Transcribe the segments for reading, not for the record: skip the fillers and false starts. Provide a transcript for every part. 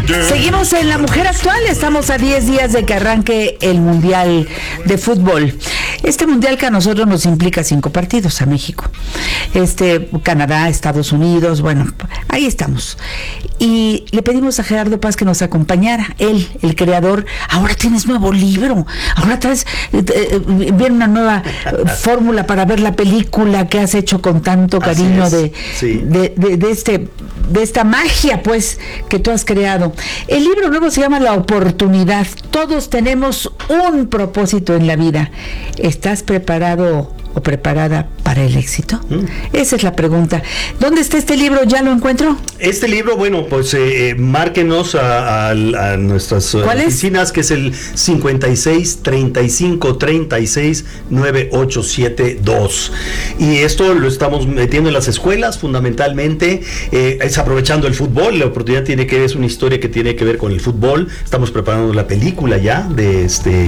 Seguimos en La Mujer Actual, estamos a 10 días de que arranque el Mundial de Fútbol. Este Mundial que a nosotros nos implica 5 partidos, a México. Canadá, Estados Unidos, bueno, ahí estamos. Y le pedimos a Gerardo Paz que nos acompañara, él, el creador. Ahora tienes nuevo libro, ahora traes, viene una nueva fórmula para ver la película que has hecho con tanto cariño de esta magia, pues, que tú has creado. El libro nuevo se llama La Oportunidad. Todos tenemos un propósito en la vida. ¿Estás preparado o preparada para el éxito? Esa es la pregunta. ¿Dónde está este libro? ¿Ya lo encuentro? Este libro, bueno, pues márquenos a nuestras oficinas, que es el 56 35 36 9872. Y esto lo estamos metiendo en las escuelas, fundamentalmente, es aprovechando el fútbol. La oportunidad es una historia que tiene que ver con el fútbol. Estamos preparando la película ya de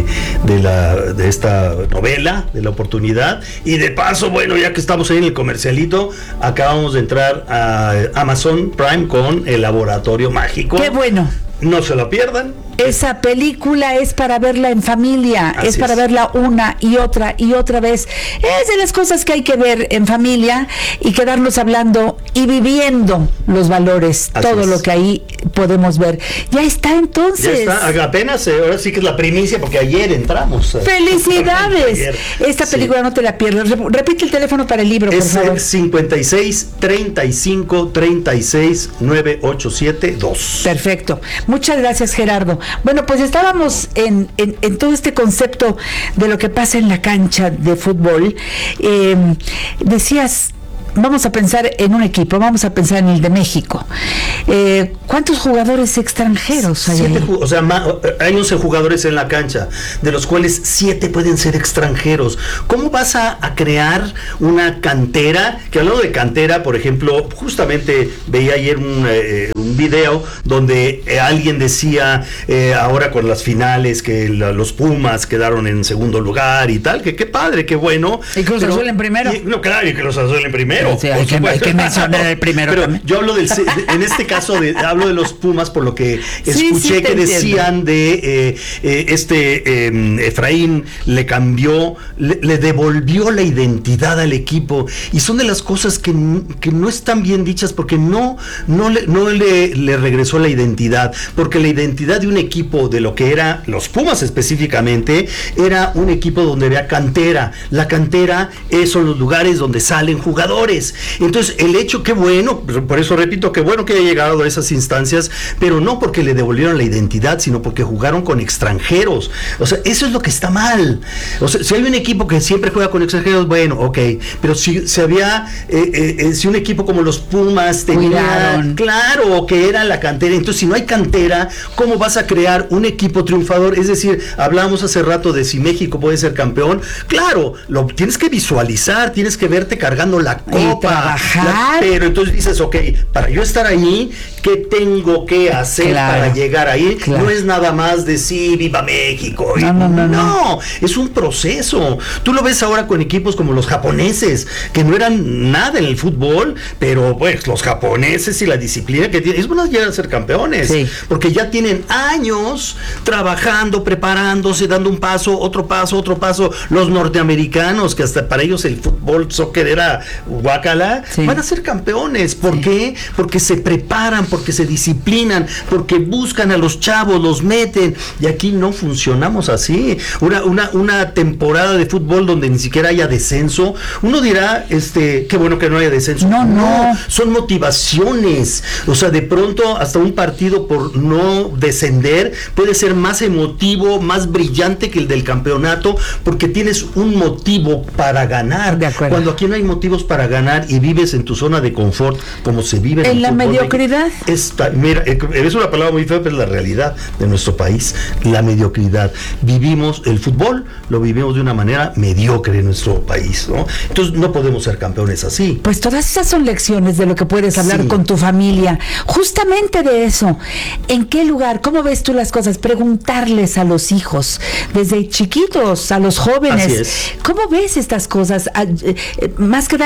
esta novela, de La Oportunidad. Y de paso, bueno, ya que estamos ahí en el comercialito, acabamos de entrar a Amazon Prime con El Laboratorio Mágico. ¡Qué bueno! No se lo pierdan. Esa película es para verla en familia, es para verla una y otra vez. Es de las cosas que hay que ver en familia y quedarnos hablando y viviendo los valores, todo lo que ahí podemos ver. Ya está, entonces. Ya está, apenas, ahora sí que es la primicia, porque ayer entramos. ¡Felicidades! Esta película no te la pierdas. Repite el teléfono para el libro, por favor. Es 56 35 36 9872. Perfecto. Muchas gracias, Gerardo. Bueno, pues estábamos en todo este concepto de lo que pasa en la cancha de fútbol. Decías, vamos a pensar en un equipo, vamos a pensar en el de México. ¿Cuántos jugadores extranjeros hay? Hay 11 jugadores en la cancha, de los cuales 7 pueden ser extranjeros. ¿Cómo vas a crear una cantera? Que hablando de cantera, por ejemplo, justamente veía ayer un video donde alguien decía, ahora con las finales, que los Pumas quedaron en segundo lugar y tal, que qué padre, qué bueno. ¿Y Cruz Azul en primero? Claro, y que Cruz Azul en primero. Sí, hay que mencionar el primero. Pero también. yo hablo en este caso hablo de los Pumas, por lo que escuché que decían de Efraín le devolvió la identidad al equipo, y son de las cosas que no están bien dichas, porque no le regresó la identidad, porque la identidad de un equipo, de lo que era los Pumas específicamente, era un equipo donde había cantera. La cantera son los lugares donde salen jugadores. Entonces, el hecho, qué bueno, por eso repito, qué bueno que haya llegado a esas instancias, pero no porque le devolvieron la identidad, sino porque jugaron con extranjeros. O sea, eso es lo que está mal. O sea, si hay un equipo que siempre juega con extranjeros, bueno, ok, pero si un equipo como los Pumas tenía, claro, que era la cantera, entonces si no hay cantera, ¿cómo vas a crear un equipo triunfador? Es decir, hablamos hace rato de si México puede ser campeón. Claro, lo tienes que visualizar, tienes que verte cargando la copa, pero entonces dices, ok, para yo estar ahí, ¿qué tengo que hacer para llegar ahí? No es nada más decir viva México. No, es un proceso. Tú lo ves ahora con equipos como los japoneses, que no eran nada en el fútbol, pero pues los japoneses y la disciplina que tienen, es bueno llegar a ser campeones, porque ya tienen años trabajando, preparándose, dando un paso, otro paso. Los norteamericanos, que hasta para ellos el fútbol, soccer era guácala, van a ser campeones. ¿Por qué? Porque se preparan, porque se disciplinan, porque buscan a los chavos, los meten, y aquí no funcionamos así. Una temporada de fútbol donde ni siquiera haya descenso, uno dirá, qué bueno que no haya descenso. No, son motivaciones. O sea, de pronto hasta un partido por no descender puede ser más emotivo, más brillante que el del campeonato, porque tienes un motivo para ganar. Cuando aquí no hay motivos para ganar y vives en tu zona de confort, como se vive en la mediocridad. Mira, es una palabra muy fea, pero es la realidad de nuestro país, la mediocridad. Vivimos el fútbol, lo vivimos de una manera mediocre en nuestro país, ¿no? Entonces no podemos ser campeones así. Pues todas esas son lecciones de lo que puedes hablar con tu familia, justamente de eso. ¿En qué lugar? ¿Cómo ves tú las cosas? Preguntarles a los hijos, desde chiquitos, a los jóvenes. ¿Cómo ves estas cosas? Más que darles mi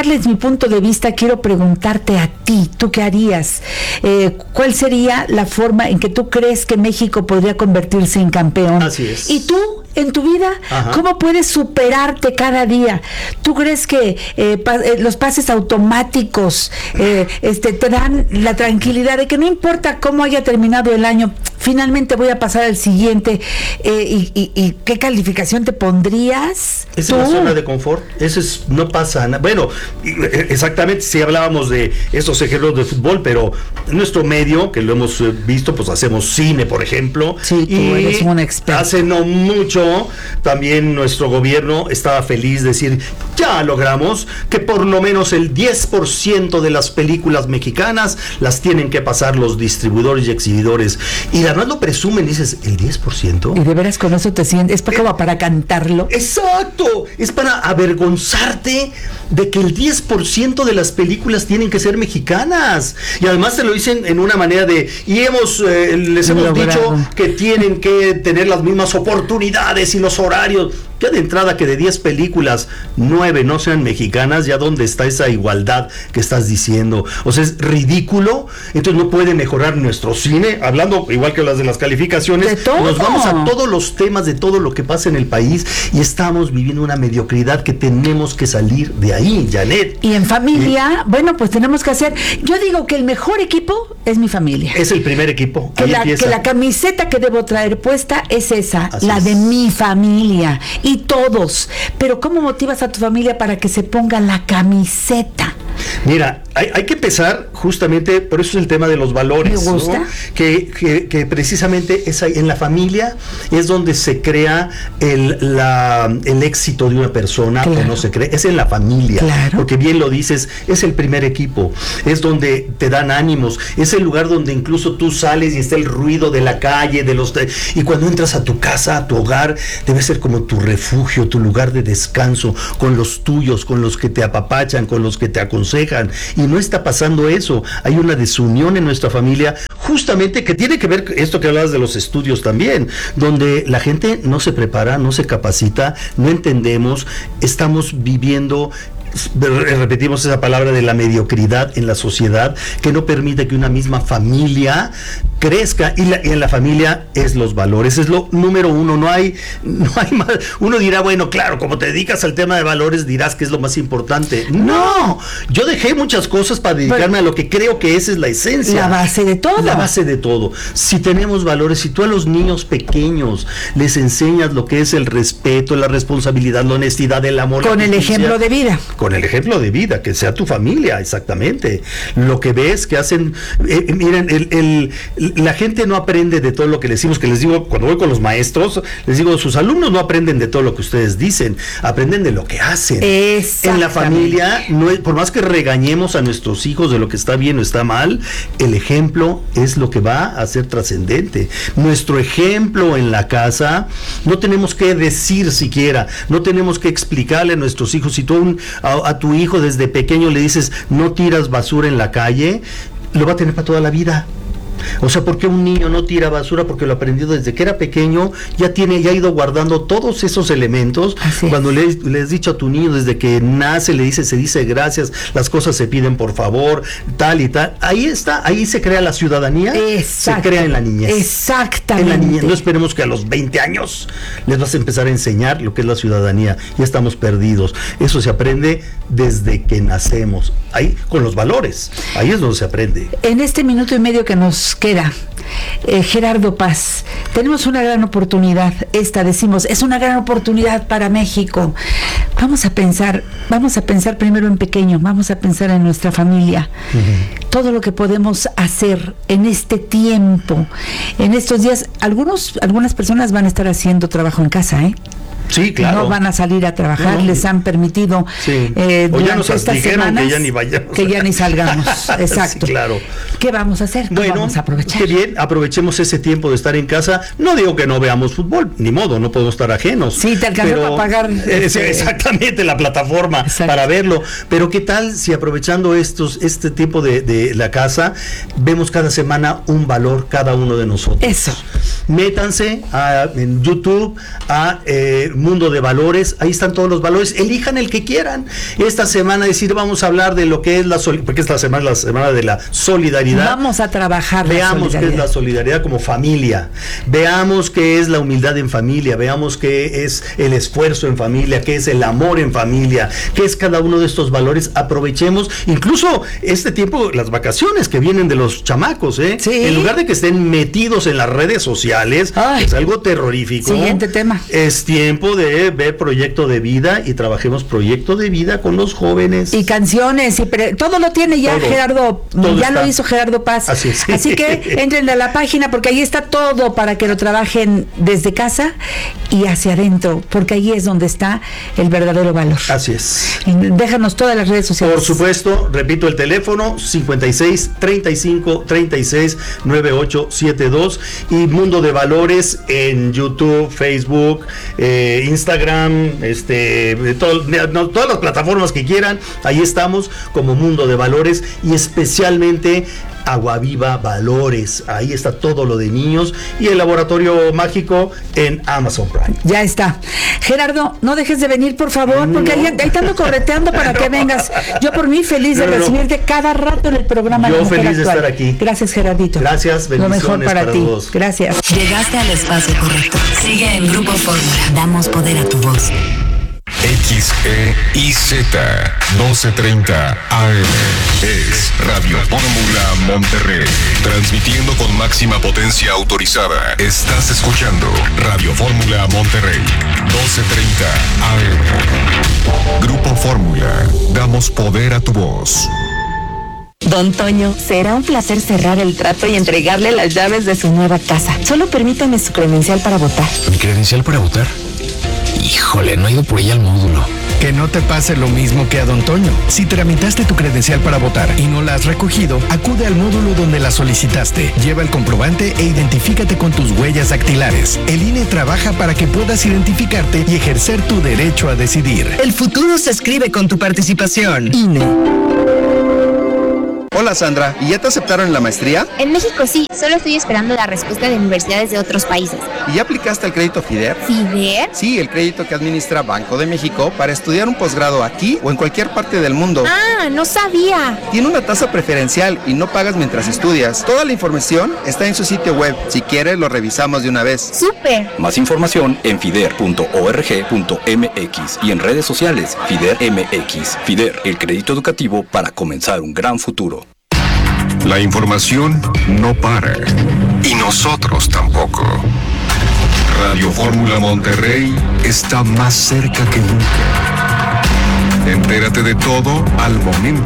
punto de vista, quiero preguntarte a ti, ¿tú qué harías? ¿Cuál sería la forma en que tú crees que México podría convertirse en campeón? Así es. ¿Y tú, en tu vida, cómo puedes superarte cada día? ¿Tú crees que los pases automáticos te dan la tranquilidad de que no importa cómo haya terminado el año, finalmente voy a pasar al siguiente? ¿Y qué calificación te pondrías? Esa es la zona de confort. Eso es, no pasa nada. Bueno, exactamente, si hablábamos de estos ejemplos de fútbol, pero nuestro medio, que lo hemos visto, pues hacemos cine, por ejemplo. Sí, tú eres un experto. Hace no mucho, también nuestro gobierno estaba feliz de decir, ya logramos que por lo menos el 10% de las películas mexicanas las tienen que pasar los distribuidores y exhibidores. Y además lo presumen, dices, ¿el 10%? Y de veras con eso te sientes, es como para cantarlo. Exacto, es para avergonzarte de que el 10% de las películas tienen que ser mexicanas. Y además te lo dicen en una manera de, y les hemos dicho que tienen que tener las mismas oportunidades y los horarios. Ya de entrada que de 10 películas, 9 no sean mexicanas, ya dónde está esa igualdad que estás diciendo. O sea, es ridículo. Entonces no puede mejorar nuestro cine. Hablando igual que las de las calificaciones, de todo. Nos vamos a todos los temas de todo lo que pasa en el país y estamos viviendo una mediocridad que tenemos que salir de ahí, Janet. Y en familia, bueno, pues tenemos que hacer, yo digo que el mejor equipo es mi familia. Es el primer equipo. Que la camiseta que debo traer puesta es esa, así la es. De mi familia. Y todos. Pero ¿cómo motivas a tu familia para que se ponga la camiseta? Mira, hay que empezar justamente, por eso es el tema de los valores. Me gusta. ¿No? Que precisamente es ahí, en la familia es donde se crea el éxito de una persona, claro. O no se cree, es en la familia. Claro. Porque bien lo dices, es el primer equipo, es donde te dan ánimos, es el lugar donde incluso tú sales y está el ruido de la calle, y cuando entras a tu casa, a tu hogar, debe ser como tu refugio, tu lugar de descanso, con los tuyos, con los que te apapachan, con los que te aconsejan, y no está pasando eso. Hay una desunión en nuestra familia, justamente que tiene que ver esto que hablabas de los estudios también, donde la gente no se prepara, no se capacita, no entendemos, estamos viviendo, repetimos esa palabra de la mediocridad en la sociedad, que no permite que una misma familia crezca, y en la familia es los valores, es lo número uno, no hay más. Uno dirá, bueno, claro, como te dedicas al tema de valores dirás que es lo más importante. No, yo dejé muchas cosas para dedicarme a lo que creo que esa es la esencia, la base de todo. La base de todo. Si tenemos valores, si tú a los niños pequeños les enseñas lo que es el respeto, la responsabilidad, la honestidad, el amor, con el ejemplo de vida. Con el ejemplo de vida, que sea tu familia, exactamente. Lo que ves que hacen, miren, la gente no aprende de todo lo que les decimos, que les digo, cuando voy con los maestros, les digo, sus alumnos no aprenden de todo lo que ustedes dicen, aprenden de lo que hacen. En la familia, por más que regañemos a nuestros hijos de lo que está bien o está mal, el ejemplo es lo que va a ser trascendente. Nuestro ejemplo en la casa, no tenemos que decir siquiera, no tenemos que explicarle a nuestros hijos. Si tú a tu hijo desde pequeño le dices, no tiras basura en la calle, lo va a tener para toda la vida. O sea, ¿por qué un niño no tira basura? Porque lo aprendió desde que era pequeño, ya ha ido guardando todos esos elementos. Cuando le has dicho a tu niño desde que nace, se dice gracias, las cosas se piden por favor, tal y tal. Ahí está, ahí se crea la ciudadanía. Exacto. Se crea en la niñez. Exactamente. En la niñez. No esperemos que a los 20 años les vas a empezar a enseñar lo que es la ciudadanía. Ya estamos perdidos. Eso se aprende desde que nacemos. Ahí, con los valores. Ahí es donde se aprende. En este minuto y medio que nos queda, Gerardo Paz, tenemos una gran oportunidad, decimos, es una gran oportunidad para México. Vamos a pensar primero en pequeño, vamos a pensar en nuestra familia, todo lo que podemos hacer en este tiempo, en estos días. Algunas personas van a estar haciendo trabajo en casa, Sí, claro. No van a salir a trabajar, les han permitido durante estas semanas que ya ni salgamos. Exacto. Sí, claro. ¿Qué vamos a hacer? Bueno, vamos a aprovechar. Qué bien, aprovechemos ese tiempo de estar en casa. No digo que no veamos fútbol, ni modo, no podemos estar ajenos. Sí, te alcanzó para pagar. Exactamente, la plataforma para verlo. Pero ¿qué tal si aprovechando este tiempo de la casa, vemos cada semana un valor cada uno de nosotros? Eso. Métanse en YouTube a Mundo de Valores, ahí están todos los valores, elijan el que quieran. Esta semana vamos a hablar de lo que es porque esta semana es la semana de la solidaridad. Vamos a trabajar. Veamos qué es la solidaridad como familia, veamos qué es la humildad en familia, veamos qué es el esfuerzo en familia, qué es el amor en familia, qué es cada uno de estos valores. Aprovechemos incluso este tiempo, las vacaciones que vienen de los chamacos, Sí. En lugar de que estén metidos en las redes sociales, es algo terrorífico. Siguiente tema. Es tiempo de ver proyecto de vida y trabajemos proyecto de vida con los jóvenes. Y canciones, todo lo tiene ya todo, Gerardo, todo ya está. Lo hizo Gerardo Paz. Así es. Así que entren a la página porque ahí está todo para que lo trabajen desde casa y hacia adentro, porque ahí es donde está el verdadero valor. Así es. Déjanos todas las redes sociales. Por supuesto, repito el teléfono 56 35 36 9872 y Mundo de Valores en YouTube, Facebook, Instagram, todas las plataformas que quieran, ahí estamos como Mundo de Valores y especialmente Agua Viva Valores, ahí está todo lo de niños y el laboratorio mágico en Amazon Prime. Ya está. Gerardo, no dejes de venir, por favor, porque ahí te ando correteando para que vengas. Yo por mí feliz de recibirte cada rato en el programa. Yo feliz de estar aquí. Gracias, Gerardito. Gracias, bendiciones. Lo mejor para ti. Todos. Gracias. Llegaste al espacio correcto. Sigue en Grupo Fórmula. Damos poder a tu voz. XEIZ 1230 AM es Radio Fórmula Monterrey, transmitiendo con máxima potencia autorizada. Estás escuchando Radio Fórmula Monterrey 1230 AM. Grupo Fórmula, damos poder a tu voz. Don Toño, será un placer cerrar el trato y entregarle las llaves de su nueva casa. Solo permítame su credencial para votar. ¿Mi credencial para votar? Híjole, no he ido por ella al módulo. Que no te pase lo mismo que a Don Toño. Si tramitaste tu credencial para votar y no la has recogido, acude al módulo donde la solicitaste. Lleva el comprobante e identifícate con tus huellas dactilares. El INE trabaja para que puedas identificarte y ejercer tu derecho a decidir. El futuro se escribe con tu participación. INE. Hola Sandra, ¿y ya te aceptaron en la maestría? En México sí, solo estoy esperando la respuesta de universidades de otros países. ¿Y ya aplicaste el crédito FIDER? ¿FIDER? Sí, el crédito que administra Banco de México para estudiar un posgrado aquí o en cualquier parte del mundo. ¡Ah, no sabía! Tiene una tasa preferencial y no pagas mientras estudias. Toda la información está en su sitio web. Si quieres, lo revisamos de una vez. ¡Súper! Más información en fider.org.mx y en redes sociales FIDER MX. FIDER, el crédito educativo para comenzar un gran futuro. La información no para y nosotros tampoco. Radio Fórmula Monterrey está más cerca que nunca. Entérate de todo al momento.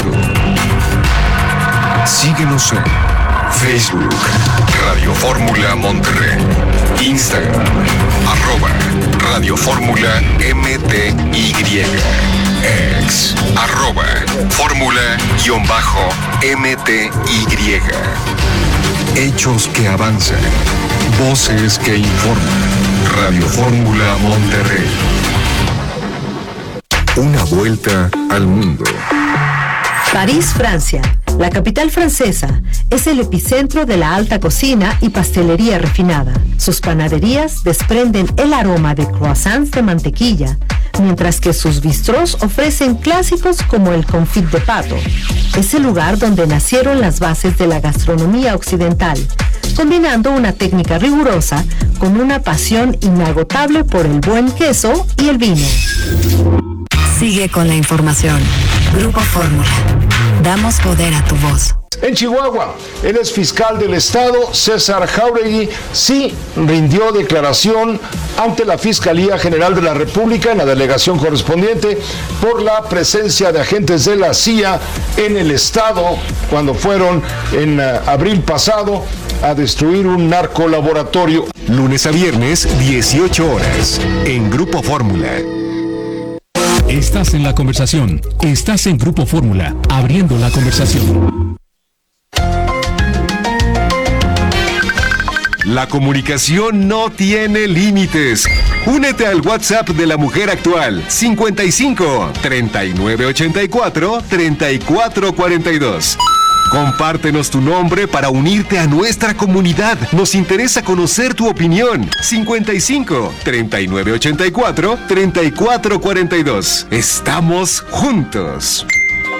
Síguenos en Facebook, Radio Fórmula Monterrey, Instagram, @Radio Fórmula MTY, X, @Fórmula_MTY. Hechos que avanzan, voces que informan. Radio Fórmula Monterrey. Una vuelta al mundo. París, Francia. La capital francesa es el epicentro de la alta cocina y pastelería refinada. Sus panaderías desprenden el aroma de croissants de mantequilla, mientras que sus bistrós ofrecen clásicos como el confit de pato. Es el lugar donde nacieron las bases de la gastronomía occidental, combinando una técnica rigurosa con una pasión inagotable por el buen queso y el vino. Sigue con la información. Grupo Fórmula. Damos poder a tu voz. En Chihuahua, el exfiscal del estado, César Jauregui, sí rindió declaración ante la Fiscalía General de la República en la delegación correspondiente por la presencia de agentes de la CIA en el estado cuando fueron en abril pasado a destruir un narcolaboratorio. Lunes a viernes, 18 horas, en Grupo Fórmula. Estás en la conversación. Estás en Grupo Fórmula, abriendo la conversación. La comunicación no tiene límites. Únete al WhatsApp de la mujer actual, 55 39 84 34 42. Compártenos tu nombre para unirte a nuestra comunidad. Nos interesa conocer tu opinión. 55 39 84 34 42. Estamos juntos.